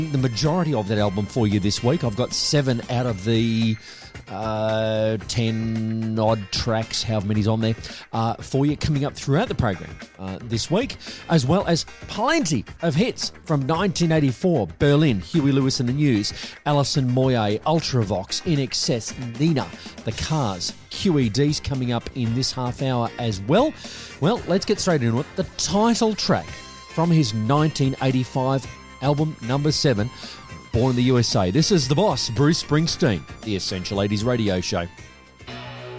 The majority of that album for you this week. I've got 7 out of the 10 odd tracks, however many's on there, for you coming up throughout the program this week, as well as plenty of hits from 1984, Berlin, Huey Lewis and the News, Alison Moyet, Ultravox, In Excess, Nina, The Cars, QED's coming up in this half hour as well. Well, let's get straight into it. The title track from his 1985 album number 7, Born in the USA. This is the boss, Bruce Springsteen, the Essential 80s Radio Show.